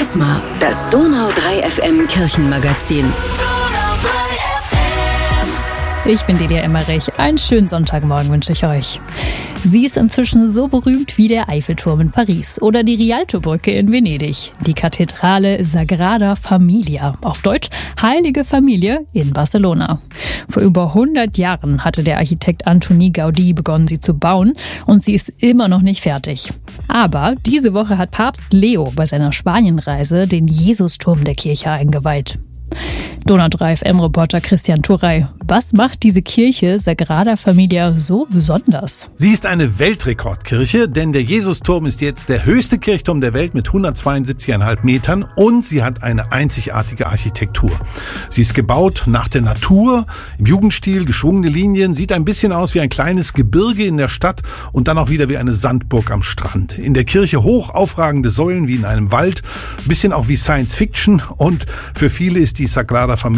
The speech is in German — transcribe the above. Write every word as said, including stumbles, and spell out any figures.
Charisma, das Donau drei F M Kirchenmagazin. Ich bin Delia Emmerich. Einen schönen Sonntagmorgen wünsche ich euch. Sie ist inzwischen so berühmt wie der Eiffelturm in Paris oder die Rialtobrücke in Venedig. Die Kathedrale Sagrada Familia, auf Deutsch Heilige Familie in Barcelona. Vor über hundert Jahren hatte der Architekt Antoni Gaudí begonnen, sie zu bauen, und sie ist immer noch nicht fertig. Aber diese Woche hat Papst Leo bei seiner Spanienreise den Jesusturm der Kirche eingeweiht. Donau drei F M-Reporter Christian Turrey. Was macht diese Kirche Sagrada Familia so besonders? Sie ist eine Weltrekordkirche, denn der Jesusturm ist jetzt der höchste Kirchturm der Welt mit hundertzweiundsiebzig Komma fünf Metern und sie hat eine einzigartige Architektur. Sie ist gebaut nach der Natur, im Jugendstil, geschwungene Linien, sieht ein bisschen aus wie ein kleines Gebirge in der Stadt und dann auch wieder wie eine Sandburg am Strand. In der Kirche hoch aufragende Säulen wie in einem Wald, ein bisschen auch wie Science Fiction, und für viele ist die Sagrada Familia